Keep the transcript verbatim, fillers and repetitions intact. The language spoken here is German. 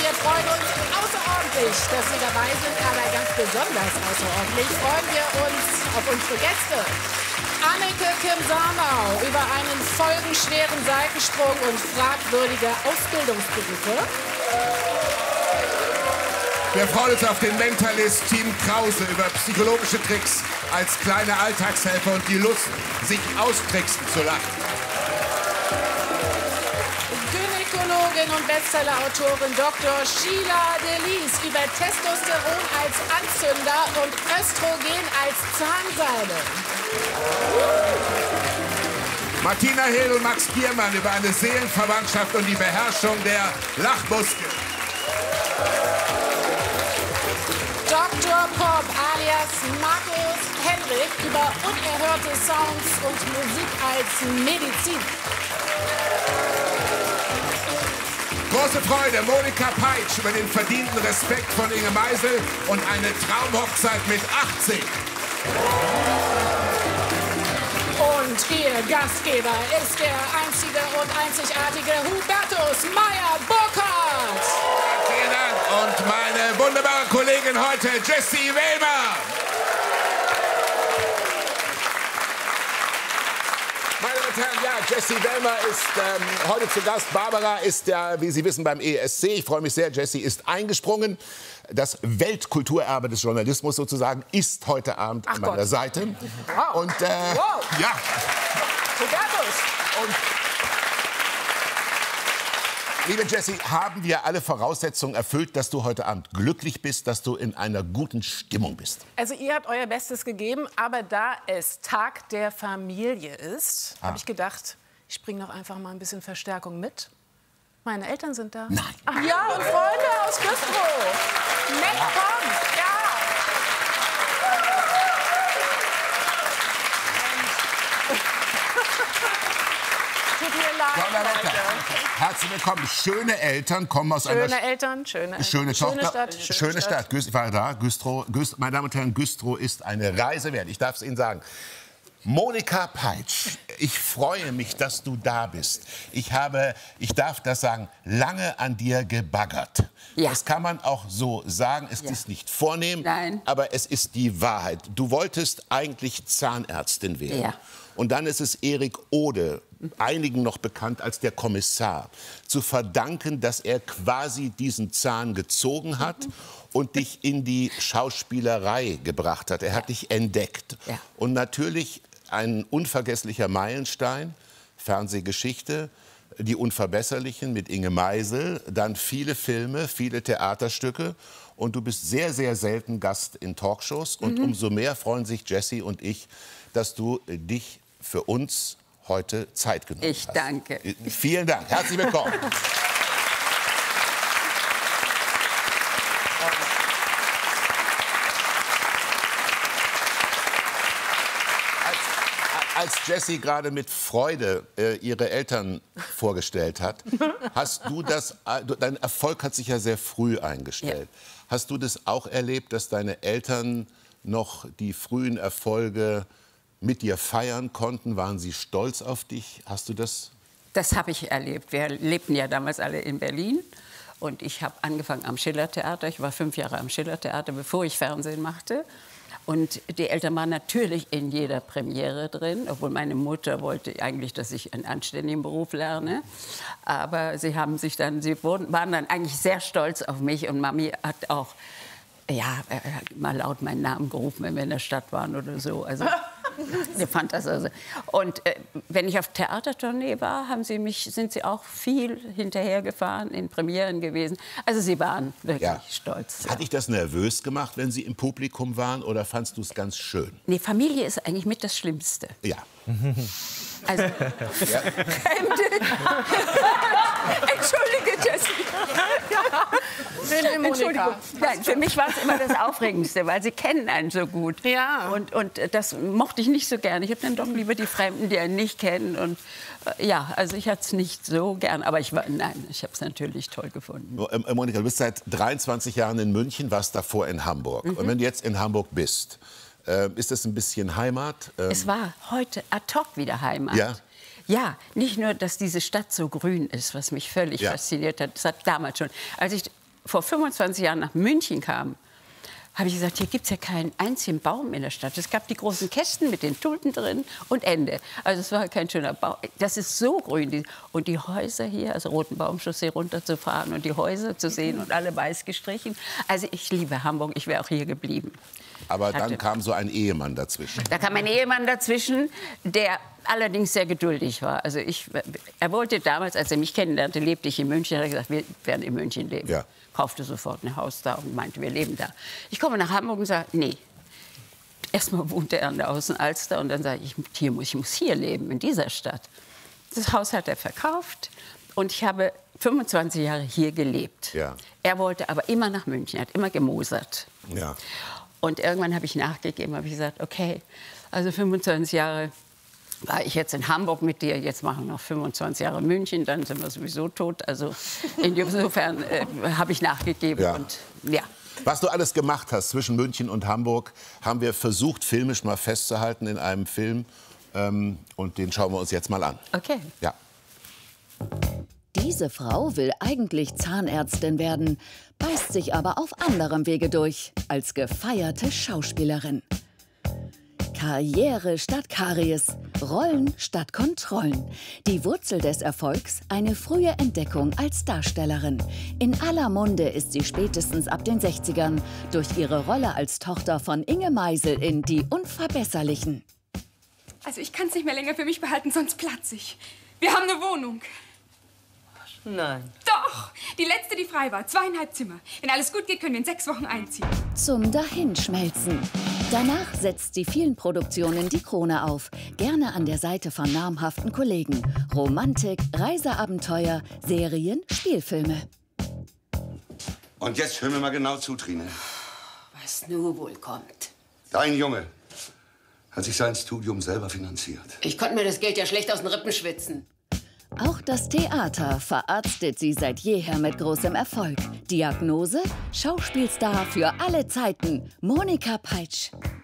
wir freuen uns außerordentlich, dass Sie dabei sind, aber ganz besonders außerordentlich freuen wir uns auf unsere Gäste. Anneke Kim-Sarnau über einen folgenschweren Seitensprung und fragwürdige Ausbildungsberufe. Wir freuen uns auf den Mentalist Tim Krause über psychologische Tricks als kleine Alltagshelfer und die Lust, sich austricksen zu lassen. Gynäkologin und Bestsellerautorin Doktor Sheila Delis über Testosteron als Anzünder und Östrogen als Zahnseide. Martina Hill und Max Giermann über eine Seelenverwandtschaft und die Beherrschung der Lachmuskeln. Doktor Pop alias Markus Henrik über unerhörte Sounds und Musik als Medizin. Große Freude, Monika Peitsch über den verdienten Respekt von Inge Meisel und eine Traumhochzeit mit achtzig. Und Ihr Gastgeber ist der einzige und einzigartige Hubertus Meyer-Burkhardt. Vielen Dank. Und meine wunderbare Kollegin heute, Jessie Wellmer. Meine Damen und Herren, ja, Jessie Wellmer ist ähm, heute zu Gast. Barbara ist ja, wie Sie wissen, beim E S C. Ich freue mich sehr, Jessie ist eingesprungen. Das Weltkulturerbe des Journalismus sozusagen ist heute Abend Ach an meiner Gott. Seite. Wow. Und äh, Wow. ja. Hubertus. Und liebe Jessie, haben wir alle Voraussetzungen erfüllt, dass du heute Abend glücklich bist, dass du in einer guten Stimmung bist? Also ihr habt euer Bestes gegeben, aber da es Tag der Familie ist, Ah. habe ich gedacht, ich bringe noch einfach mal ein bisschen Verstärkung mit. Meine Eltern sind da. Nein. Ach, ja, und Freunde aus Güstrow. Nett, komm. Ja. Tut mir leid, Donnerwetter. Leute. Herzlich willkommen. Schöne Eltern kommen aus einer Schöne Eltern, schöne Eltern. schöne Tochter. Schöne Stadt. Schöne Stadt. Güst- Ich war da. Güstrow. Güst- meine Damen und Herren, Güstrow ist eine Reise wert. Ich darf es Ihnen sagen. Monika Peitsch, ich freue mich, dass du da bist. Ich habe, ich darf das sagen, lange an dir gebaggert. Ja. Das kann man auch so sagen. Es Ja. ist nicht vornehm, Nein. aber es ist die Wahrheit. Du wolltest eigentlich Zahnärztin werden. Ja. Und dann ist es Erik Ode, einigen noch bekannt als der Kommissar, zu verdanken, dass er quasi diesen Zahn gezogen hat und dich in die Schauspielerei gebracht hat. Er hat dich entdeckt. Ja. Und natürlich ein unvergesslicher Meilenstein, Fernsehgeschichte, Die Unverbesserlichen mit Inge Meisel, dann viele Filme, viele Theaterstücke. Und du bist sehr, sehr selten Gast in Talkshows. Und umso mehr freuen sich Jessie und ich, dass du äh, dich für uns heute Zeit genommen Ich hast. danke. Äh, Vielen Dank. Herzlich willkommen. Als Jessie gerade mit Freude äh, ihre Eltern vorgestellt hat, hast du das, äh, dein Erfolg hat sich ja sehr früh eingestellt. Ja. Hast du das auch erlebt, dass deine Eltern noch die frühen Erfolge mit dir feiern konnten? Waren sie stolz auf dich? Hast du das? Das habe ich erlebt. Wir lebten ja damals alle in Berlin. Und ich habe angefangen am Schillertheater. Ich war fünf Jahre am Schillertheater, bevor ich Fernsehen machte. Und die Eltern waren natürlich in jeder Premiere drin, obwohl meine Mutter wollte eigentlich, dass ich einen anständigen Beruf lerne. Aber sie haben sich dann, sie wurden, waren dann eigentlich sehr stolz auf mich. Und Mami hat auch, ja, mal laut meinen Namen gerufen, wenn wir in der Stadt waren oder so. Also, sie fand das also. Und äh, wenn ich auf Theatertournee war, haben sie mich, sind sie auch viel hinterhergefahren, in Premieren gewesen. Also sie waren wirklich Ja. stolz. Ja. Hat dich das nervös gemacht, wenn sie im Publikum waren, oder fandst du es ganz schön? Nee, Familie ist eigentlich mit das Schlimmste. Ja. Also, Ja. Entschuldige, Jessie. Entschuldigung. Nein, für mich war es immer das Aufregendste, weil sie kennen einen so gut. Ja. Und, und das mochte ich nicht so gern. Ich habe dann doch lieber die Fremden, die einen nicht kennen. Und äh, ja, also ich hatte es nicht so gern. Aber ich war, nein, ich habe es natürlich toll gefunden. Ähm, Monika, du bist seit dreiundzwanzig Jahren in München, warst davor in Hamburg. Mhm. Und wenn du jetzt in Hamburg bist, äh, ist das ein bisschen Heimat? Ähm, Es war heute ad hoc wieder Heimat. Ja? Ja, nicht nur, dass diese Stadt so grün ist, was mich völlig Ja. fasziniert hat. Das hat damals schon. Als ich vor fünfundzwanzig Jahren nach München kam, habe ich gesagt, hier gibt es ja keinen einzigen Baum in der Stadt. Es gab die großen Kästen mit den Tulpen drin und Ende. Also es war kein schöner Baum. Das ist so grün. Und die Häuser hier, also Rotenbaumchaussee runterzufahren und die Häuser zu sehen und alle weiß gestrichen. Also ich liebe Hamburg, ich wäre auch hier geblieben. Aber dann Hatte. kam so ein Ehemann dazwischen. Da kam ein Ehemann dazwischen, der allerdings sehr geduldig war. Also ich, er wollte damals, als er mich kennenlernte, lebte ich in München. Er hat gesagt, wir werden in München leben. Ja. Kaufte sofort ein Haus da und meinte, wir leben da. Ich komme nach Hamburg und sage, nee. Erstmal wohnte er an der Außenalster und dann sage ich, hier muss, ich muss hier leben, in dieser Stadt. Das Haus hat er verkauft und ich habe fünfundzwanzig Jahre hier gelebt. Ja. Er wollte aber immer nach München, er hat immer gemosert. Ja. Und irgendwann habe ich nachgegeben, habe ich gesagt, okay, also fünfundzwanzig Jahre war ich jetzt in Hamburg mit dir, jetzt machen wir noch fünfundzwanzig Jahre München, dann sind wir sowieso tot. Also insofern äh, habe ich nachgegeben. Ja. Und, ja. Was du alles gemacht hast zwischen München und Hamburg, haben wir versucht, filmisch mal festzuhalten in einem Film. Ähm, und den schauen wir uns jetzt mal an. Okay. Ja. Diese Frau will eigentlich Zahnärztin werden, beißt sich aber auf anderem Wege durch, als gefeierte Schauspielerin. Karriere statt Karies, Rollen statt Kontrollen. Die Wurzel des Erfolgs, eine frühe Entdeckung als Darstellerin. In aller Munde ist sie spätestens ab den sechzigern durch ihre Rolle als Tochter von Inge Meisel in Die Unverbesserlichen. Also ich kann es nicht mehr länger für mich behalten, sonst platze ich. Wir haben eine Wohnung. Nein. Doch, die letzte, die frei war. Zweieinhalb Zimmer. Wenn alles gut geht, können wir in sechs Wochen einziehen. Zum Dahinschmelzen. Danach setzt sie vielen Produktionen die Krone auf. Gerne an der Seite von namhaften Kollegen. Romantik, Reiseabenteuer, Serien, Spielfilme. Und jetzt hör mir mal genau zu, Trine. Was nur wohl kommt. Dein Junge hat sich sein Studium selber finanziert. Ich konnte mir das Geld ja schlecht aus den Rippen schwitzen. Auch das Theater verarztet sie seit jeher mit großem Erfolg. Diagnose? Schauspielstar für alle Zeiten, Monika Peitsch.